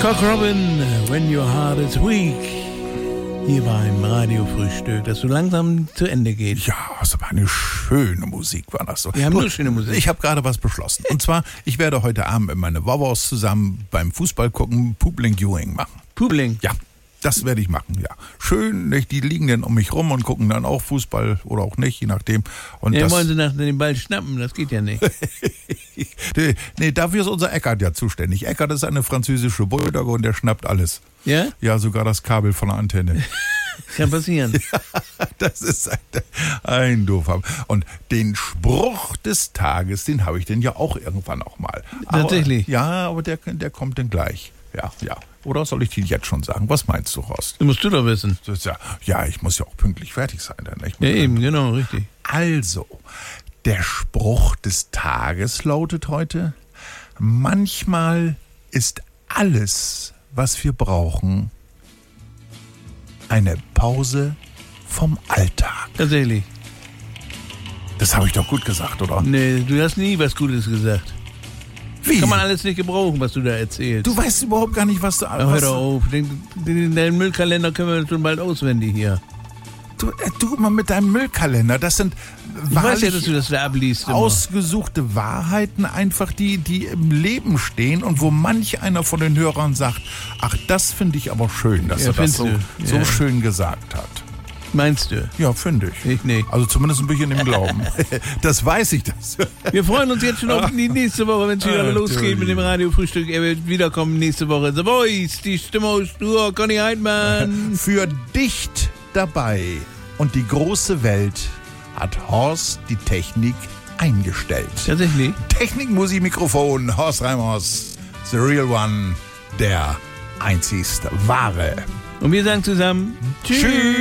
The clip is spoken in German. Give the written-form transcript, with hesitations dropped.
Cock Robin, When Your Heart is Weak. Hier beim Radiofrühstück, das so langsam zu Ende geht. Ja, das war eine schöne Musik, war das so. Wir haben nur schöne Musik. Ich habe gerade was beschlossen. Und zwar, ich werde heute Abend mit meinen Wauwaus zusammen beim Fußball gucken, Public Viewing machen. Publing? Ja, das werde ich machen, ja. Schön, nicht? Die liegen dann um mich rum und gucken dann auch Fußball oder auch nicht, je nachdem. Und Ja, das wollen sie nach dem Ball schnappen, das geht ja nicht. Nee, dafür ist unser Eckart ja zuständig. Eckart ist eine französische Bulldogge und der schnappt alles. Ja? Ja, sogar das Kabel von der Antenne. Kann passieren. Das ist ein Doofer. Und den Spruch des Tages, den habe ich denn ja auch irgendwann noch mal. Tatsächlich? Aber der kommt dann gleich. Ja. Oder soll ich dir jetzt schon sagen? Was meinst du, Horst? Das musst du doch wissen. Das ist ja, ich muss ja auch pünktlich fertig sein. Dann, nicht? Ja, eben, genau, richtig. Also, der Spruch des Tages lautet heute: Manchmal ist alles, was wir brauchen, eine Pause vom Alltag. Tatsächlich. Das habe ich doch gut gesagt, oder? Nee, du hast nie was Gutes gesagt. Wie? Kann man alles nicht gebrauchen, was du da erzählst. Du weißt überhaupt gar nicht, was du... Hör doch auf. Den Müllkalender können wir schon bald auswendig hier. Du mal mit deinem Müllkalender, das sind Ich weiß ja, wahrlich dass du das da abliest immer. ausgesuchte Wahrheiten einfach, die im Leben stehen und wo manch einer von den Hörern sagt, ach, das finde ich aber schön, dass Ja, er das so findest du? Ja. schön gesagt hat. Meinst du? Ja, finde ich. Ich nicht. Also zumindest ein bisschen im Glauben. Das weiß ich. Wir freuen uns jetzt schon auf die nächste Woche, wenn es wieder losgeht mit dem Radiofrühstück. Er wird wiederkommen nächste Woche. The Voice, die Stimme aus Stur, Conny Heidmann. Für dicht dabei und die große Welt hat Horst die Technik eingestellt. Tatsächlich? Technik, Musik, Mikrofon, Horst Reimers, the real one, der einzigste wahre. Und wir sagen zusammen Tschüss.